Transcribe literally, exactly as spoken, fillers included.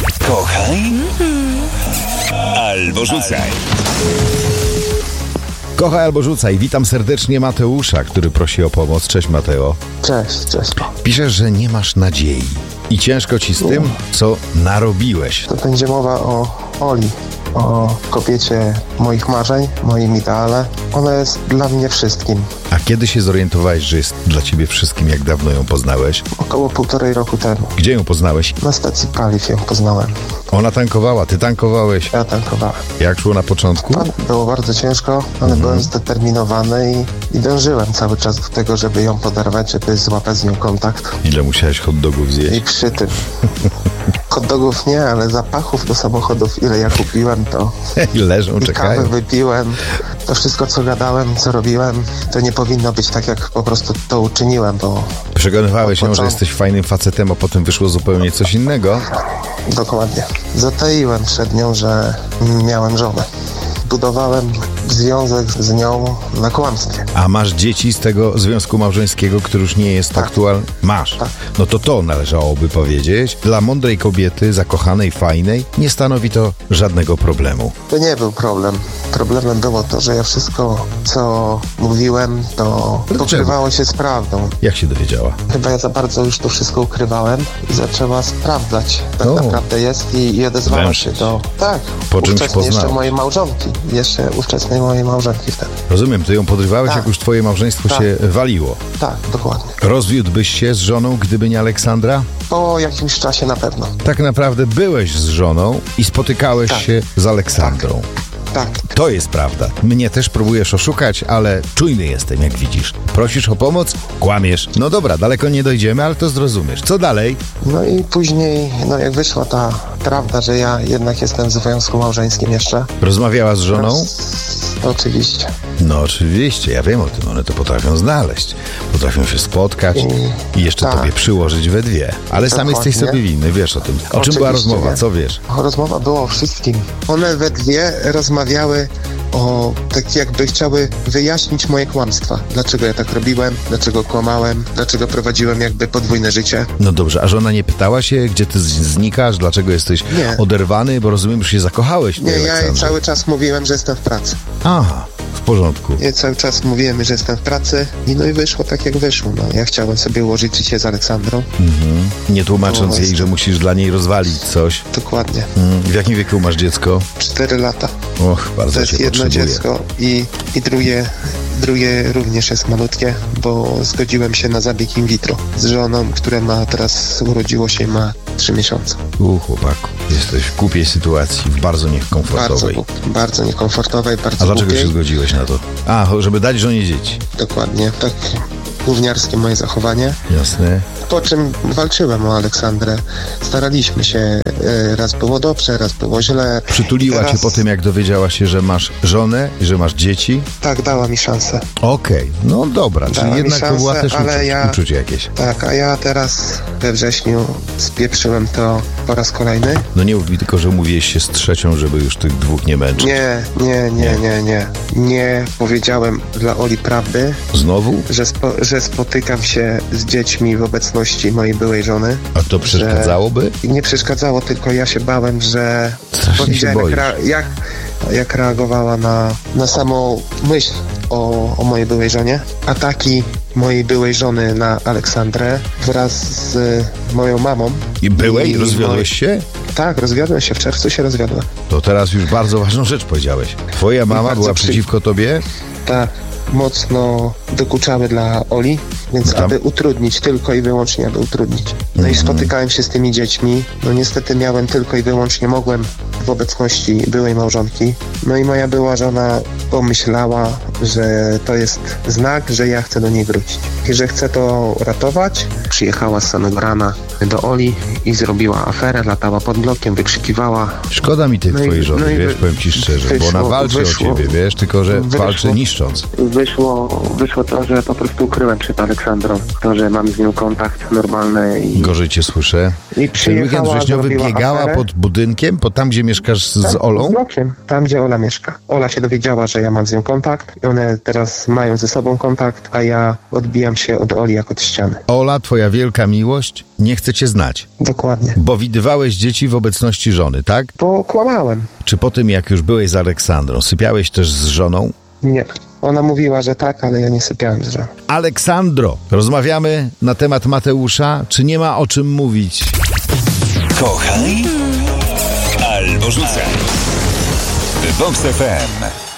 Kochaj albo rzucaj. Kochaj albo rzucaj. Witam serdecznie Mateusza, który prosi o pomoc. Cześć Mateo. Cześć, cześć. Piszesz, że nie masz nadziei i ciężko ci z tym, co narobiłeś. To będzie mowa o Oli, o kobiecie moich marzeń, moim ideale. Ona jest dla mnie wszystkim. A kiedy się zorientowałeś, że jest dla ciebie wszystkim, jak dawno ją poznałeś? Około półtorej roku temu. Gdzie ją poznałeś? Na stacji paliw ją poznałem. Ona tankowała, ty tankowałeś. Ja tankowałem. Jak szło na początku? Było bardzo ciężko, ale mm. byłem zdeterminowany i, i dążyłem cały czas do tego, żeby ją poderwać, żeby złapać z nią kontakt. Ile musiałeś hot dogów zjeść? I przy tym hot dogów nie, ale zapachów do samochodów, ile ja kupiłem, to I leżą, i czekają. kawę wypiłem. To wszystko, co gadałem, co robiłem, to nie powinno być tak, jak po prostu to uczyniłem, bo... Przekonywałeś ją, że jesteś fajnym facetem, a potem wyszło zupełnie coś innego? Dokładnie. Zataiłem przed nią, że miałem żonę. Budowałem związek z nią na kłamstwie. A masz dzieci z tego związku małżeńskiego, który już nie jest Tak. aktualny? Masz. Tak. No to to należałoby powiedzieć. Dla mądrej kobiety, zakochanej, fajnej, nie stanowi to żadnego problemu. To nie był problem. Problemem było to, że ja wszystko, co mówiłem, to pokrywało się z prawdą. Jak się dowiedziała? Chyba ja za bardzo już to wszystko ukrywałem i zaczęła sprawdzać, tak O. naprawdę jest i, i odezwała Węszyć. się do... Tak, Po czymś ówczesnej jeszcze poznałeś. mojej małżonki. Jeszcze ówczesnej mojej małżonki wtedy. Rozumiem, ty ją podrywałeś, Tak. jak już twoje małżeństwo Tak. się waliło. Tak, dokładnie. Rozwiódłbyś się z żoną, gdyby nie Aleksandra? Po jakimś czasie na pewno. Tak naprawdę byłeś z żoną i spotykałeś Tak. się z Aleksandrą. Tak. To jest prawda. Mnie też próbujesz oszukać, ale czujny jestem, jak widzisz. Prosisz o pomoc? Kłamiesz. No dobra, daleko nie dojdziemy, ale to zrozumiesz. Co dalej? No i później, no jak wyszła ta prawda, że ja jednak jestem w związku małżeńskim jeszcze. Rozmawiała z żoną? Oczywiście. No oczywiście, ja wiem o tym. One to potrafią znaleźć. Potrafią się spotkać i, i jeszcze tak. tobie przyłożyć we dwie. Ale sam Dokładnie. jesteś sobie winny, wiesz o tym. O czym Oczywiście była rozmowa? wiem. Co wiesz? Rozmowa była o wszystkim. One we dwie rozmawiały o, tak jakby chciały wyjaśnić moje kłamstwa. Dlaczego ja tak robiłem, dlaczego kłamałem, dlaczego prowadziłem jakby podwójne życie. No dobrze, a żona nie pytała się, gdzie ty z- znikasz, dlaczego jesteś Nie. oderwany, bo rozumiem, że się zakochałeś w Nie, tej ja jej Aleksandrze. cały czas mówiłem, że jestem w pracy. Aha, w porządku. Ja cały czas mówiłem, że jestem w pracy i no i wyszło tak, jak wyszło. No, ja chciałem sobie ułożyć życie z Aleksandrą. Mhm. Nie tłumacząc No jej, że musisz dla niej rozwalić coś. Dokładnie. Mhm. W jakim wieku masz dziecko? Cztery lata. Och, bardzo To jest cię jedno potrzebuję. dziecko i, i drugie, drugie również jest malutkie, bo zgodziłem się na zabieg in vitro z żoną, która ma teraz, urodziło się i ma trzy miesiące. U, chłopaku, jesteś w głupiej sytuacji, w bardzo Bardzo, niekomfortowej. głup- bardzo niekomfortowej, bardzo A dlaczego głupiej. się zgodziłeś na to? A, żeby dać żonie dzieci. Dokładnie, tak gówniarskie moje zachowanie. Jasne. Po czym walczyłem o Aleksandrę. Staraliśmy się, e, raz było dobrze, raz było źle. Przytuliła Teraz- cię po tym, jak dowiedziała się, że masz żonę i że masz dzieci? Tak, dała mi szansę. Okej, no dobra, czyli Dała mi jednak to szansę, była też ale uczuć, ja- uczucie jakieś. Tak, a ja teraz we wrześniu spieprzyłem to po raz kolejny. No nie mów mi tylko, że mówiłeś się z trzecią, żeby już tych dwóch nie męczyć. Nie, nie, nie, nie, nie. Nie powiedziałem dla Oli prawdy, Znowu? że, spo, że spotykam się z dziećmi w obecności mojej byłej żony. A to przeszkadzałoby? I nie przeszkadzało, tylko ja się bałem, że Strasznie bo się widziałem, boisz. jak, rea- jak, jak reagowała na, na samą myśl o, o mojej byłej żonie. Ataki mojej byłej żony na Aleksandrę wraz z y, moją mamą. I byłej? I- Rozwiodłeś się? Tak, rozwiodłem się, w czerwcu się rozwiodłem. To teraz już bardzo ważną rzecz powiedziałeś. Twoja mama bardzo była przy- przeciwko tobie? Tak, mocno dokuczały dla Oli, więc Tam. aby utrudnić, tylko i wyłącznie, aby utrudnić. No i spotykałem się z tymi dziećmi, no niestety miałem tylko i wyłącznie, mogłem w obecności byłej małżonki. No i moja była żona pomyślała, że to jest znak, że ja chcę do niej wrócić i że chcę to ratować. Przyjechała z samego rana do Oli i zrobiła aferę, latała pod blokiem, wykrzykiwała. Szkoda mi tej No i- twojej żony, no i wiesz, wy- powiem ci szczerze, bo wyszło- ona walczy wyszło- o ciebie, wiesz, tylko że wyszło- walczy niszcząc. Wyszło, wyszło to, że po prostu ukryłem przed Aleksandrą to, że mam z nią kontakt normalny i, Gorzej cię słyszę. i Ten weekend przyjechała, wrześniowy zrobiła biegała aferę. pod budynkiem, pod tam, gdzie mieszkała mieszkasz z Tak, Olą? Z blokiem, tam gdzie Ola mieszka. Ola się dowiedziała, że ja mam z nią kontakt i one teraz mają ze sobą kontakt, a ja odbijam się od Oli jak od ściany. Ola, twoja wielka miłość, nie chce cię znać, Dokładnie. bo widywałeś dzieci w obecności żony, tak? Bo kłamałem. Czy po tym, jak już byłeś z Aleksandrą, sypiałeś też z żoną? Nie. Ona mówiła, że tak, ale ja nie sypiałem z żoną. Aleksandro, rozmawiamy na temat Mateusza, czy nie ma o czym mówić? Kochaj albo rzucaj. Vox F M.